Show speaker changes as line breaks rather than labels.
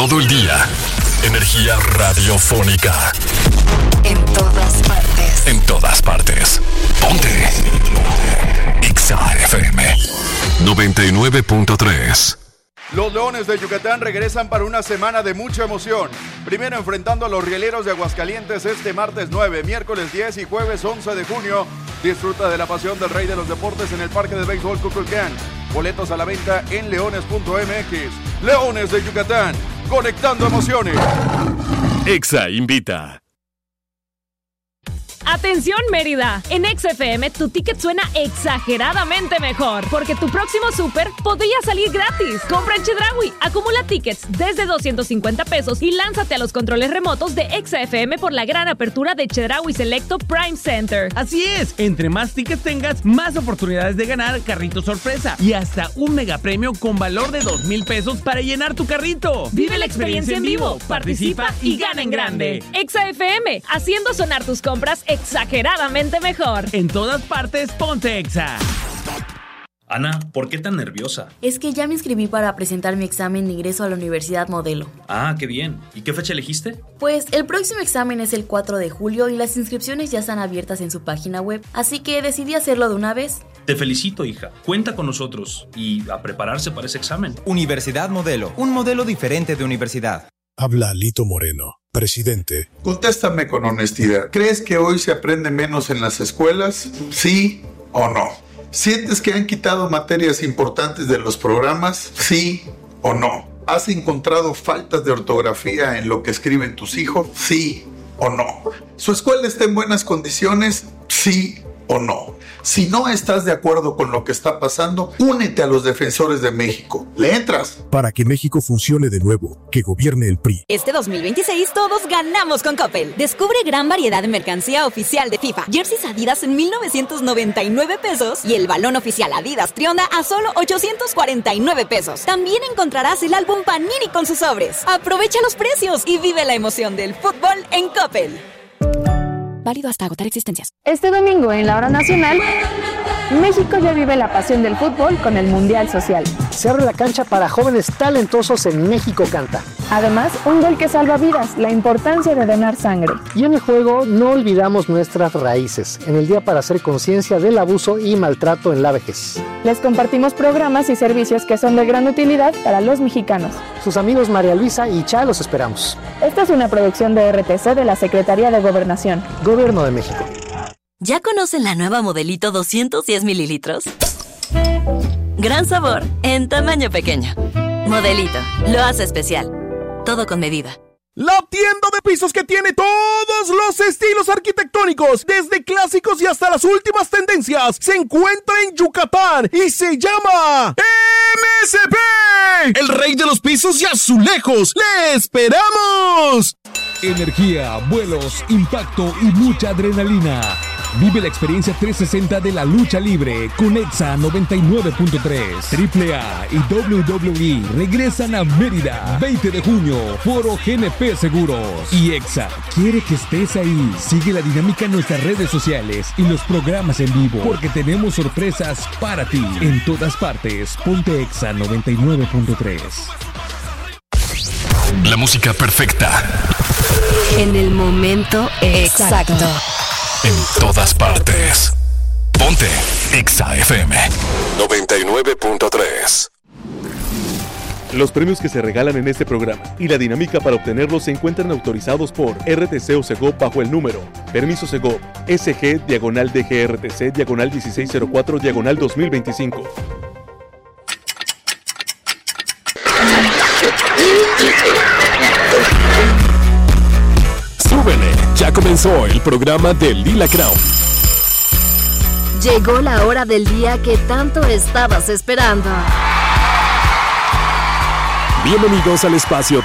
todo el día. Energía radiofónica.
En todas partes.
En todas partes. Ponte. Exa FM 99.3.
Los Leones de Yucatán regresan para una semana de mucha emoción. Primero enfrentando a los Rieleros de Aguascalientes este martes 9, miércoles 10 y jueves 11 de junio. Disfruta de la pasión del rey de los deportes en el Parque de Béisbol Cuculcán. Boletos a la venta en leones.mx. Leones de Yucatán, conectando emociones.
Exa invita.
¡Atención, Mérida! En XFM tu ticket suena exageradamente mejor, porque tu próximo súper podría salir gratis. Compra en Chedraui, acumula tickets desde 250 pesos y lánzate a los controles remotos de XFM por la gran apertura de Chedraui Selecto Prime Center.
Así es, entre más tickets tengas, más oportunidades de ganar carrito sorpresa y hasta un mega premio con valor de 2,000 pesos para llenar tu carrito.
Vive la experiencia en vivo, participa y gana en grande. XFM, haciendo sonar tus compras exageradamente mejor.
En todas partes, ponte Exa.
Ana, ¿por qué tan nerviosa?
Es que ya me inscribí para presentar mi examen de ingreso a la Universidad Modelo.
Ah, qué bien. ¿Y qué fecha elegiste?
Pues el próximo examen es el 4 de julio y las inscripciones ya están abiertas en su página web, así que decidí hacerlo de una vez.
Te felicito, hija. Cuenta con nosotros y a prepararse para ese examen.
Universidad Modelo, un modelo diferente de universidad.
Habla Lito Moreno, presidente.
Contéstame con honestidad. ¿Crees que hoy se aprende menos en las escuelas? ¿Sí o no? ¿Sientes que han quitado materias importantes de los programas? ¿Sí o no? ¿Has encontrado faltas de ortografía en lo que escriben tus hijos? ¿Sí o no? ¿Su escuela está en buenas condiciones? ¿Sí o no? Si no estás de acuerdo con lo que está pasando, únete a los defensores de México. ¿Le entras?
Para que México funcione de nuevo, que gobierne el PRI.
Este 2026 todos ganamos con Coppel. Descubre gran variedad de mercancía oficial de FIFA. Jerseys Adidas en 1,999 pesos y el balón oficial Adidas Trionda a solo 849 pesos. También encontrarás el álbum Panini con sus sobres. Aprovecha los precios y vive la emoción del fútbol en Coppel. Válido hasta agotar existencias.
Este domingo en la Hora Nacional, México ya vive la pasión del fútbol con el Mundial Social.
Se abre la cancha para jóvenes talentosos en México Canta.
Además, un gol que salva vidas, la importancia de donar sangre.
Y en el juego no olvidamos nuestras raíces, en el día para hacer conciencia del abuso y maltrato en la vejez.
Les compartimos programas y servicios que son de gran utilidad para los mexicanos.
Sus amigos María Luisa y Cha los esperamos.
Esta es una producción de RTC de la Secretaría de Gobernación.
Gobierno de México.
¿Ya conocen la nueva Modelito 210 mililitros? Gran sabor en tamaño pequeño. Modelito, lo hace especial. Todo con medida.
La tienda de pisos que tiene todos los estilos arquitectónicos, desde clásicos y hasta las últimas tendencias, se encuentra en Yucatán y se llama MSP, el rey de los pisos y azulejos. ¡Le esperamos!
Energía, vuelos, impacto y mucha adrenalina. Vive la experiencia 360 de la lucha libre con Exa 99.3. AAA y WWE regresan a Mérida 20 de junio. Foro GNP Seguros. Y Exa quiere que estés ahí. Sigue la dinámica en nuestras redes sociales y los programas en vivo, porque tenemos sorpresas para ti. En todas partes, ponte Exa 99.3.
La música perfecta.
En el momento exacto.
En todas partes. Ponte Exa FM 99.3.
Los premios que se regalan en este programa y la dinámica para obtenerlos se encuentran autorizados por RTC o Segov bajo el número Permiso Segov SG/DGRTC/1604/2025.
¡Súbele! Ya comenzó el programa de Lila Crown.
Llegó la hora del día que tanto estabas esperando.
Bienvenidos al espacio